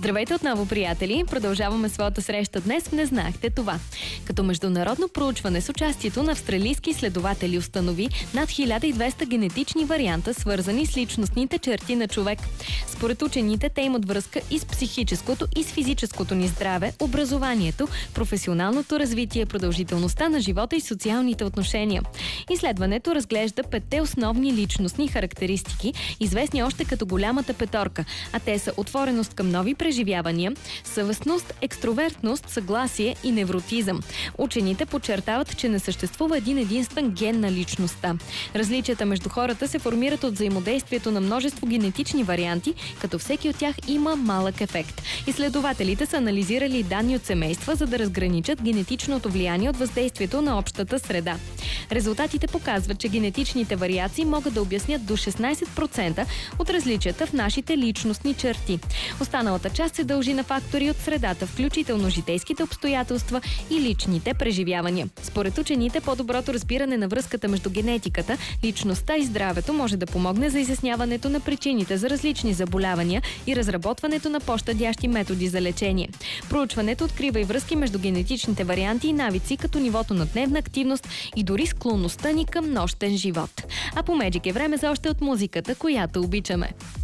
Здравейте отново, приятели! Продължаваме своята среща днес. Не знаехте това. Като международно проучване с участието на австралийски изследователи установи над 1200 генетични варианта, свързани с личностните черти на човек. Според учените, те имат връзка и с психическото, и с физическото ни здраве, образованието, професионалното развитие, продължителността на живота и социалните отношения. Изследването разглежда 5 основни личностни характеристики, известни още като голямата петорка, а те са отвореност към нови преживявания, съвестност, екстровертност, съгласие и невротизъм. Учените подчертават, че не съществува един единствен ген на личността. Различията между хората се формират от взаимодействието на множество генетични варианти, като всеки от тях има малък ефект. Изследователите са анализирали данни от семейства, за да разграничат генетичното влияние от въздействието на общата среда. Резултатите показват, че генетичните вариации могат да обяснят до 16% от различията в нашите личностни черти. Останалата част се дължи на фактори от средата, включително житейските обстоятелства и личните преживявания. Според учените, по-доброто разбиране на връзката между генетиката, личността и здравето може да помогне за изясняването на причините за различни заболявания и разработването на по-щадящи методи за лечение. Проучването открива и връзки между генетичните варианти и навици, като нивото на дневна активност и дори склонността ни към нощен живот. А по Magic е време за още от музиката, която обичаме.